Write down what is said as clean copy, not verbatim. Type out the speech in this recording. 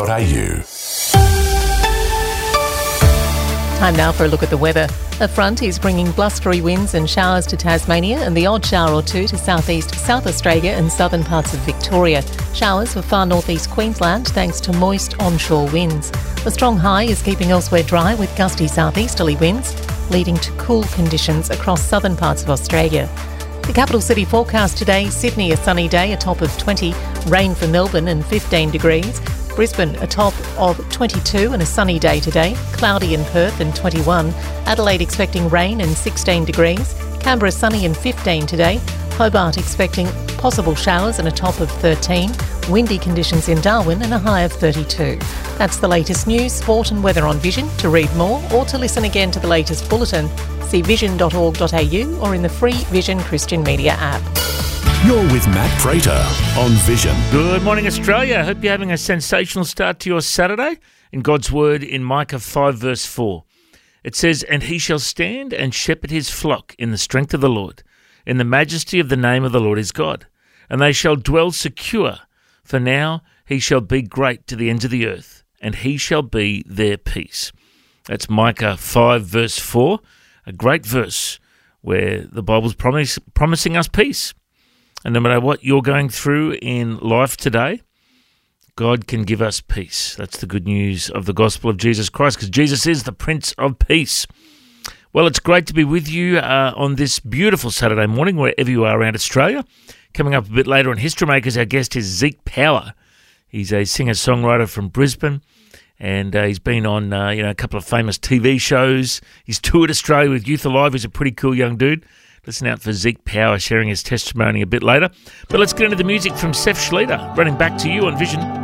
Time now for a look at the weather. A front is bringing blustery winds and showers to Tasmania and the odd shower or two to southeast South Australia and southern parts of Victoria. Showers for far northeast Queensland thanks to moist onshore winds. The strong high is keeping elsewhere dry with gusty southeasterly winds, leading to cool conditions across southern parts of Australia. The capital city forecast today: Sydney a sunny day, a top of 20, rain for Melbourne and 15 degrees. Brisbane a top of 22 and a sunny day today, cloudy in Perth and 21. Adelaide expecting rain and 16 degrees. Canberra sunny and 15 today. Hobart expecting possible showers and a top of 13. Windy conditions in Darwin and a high of 32. That's the latest news, sport and weather on Vision. To read more or to listen again to the latest bulletin, see vision.org.au or in the free Vision Christian Media app. You're with Matt Prater on Vision. Good morning, Australia. I hope you're having a sensational start to your Saturday. In God's word in Micah 5 verse 4, it says, "And he shall stand and shepherd his flock in the strength of the Lord, in the majesty of the name of the Lord his God. And they shall dwell secure, for now he shall be great to the ends of the earth, and he shall be their peace." That's Micah 5 verse 4, a great verse where the Bible's promising us peace. And no matter what you're going through in life today, God can give us peace. That's the good news of the gospel of Jesus Christ, because Jesus is the Prince of Peace. Well, it's great to be with you on this beautiful Saturday morning, wherever you are around Australia. Coming up a bit later on History Makers, our guest is Zeke Power. He's a singer-songwriter from Brisbane, and he's been on a couple of famous TV shows. He's toured Australia with Youth Alive. He's a pretty cool young dude. Listen out for Zeke Power sharing his testimony a bit later. But let's get into the music from Seth Schleter, running back to you on Vision.